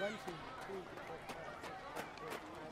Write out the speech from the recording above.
1, 2, 3, 4, 5, 6, 7, 8, 9,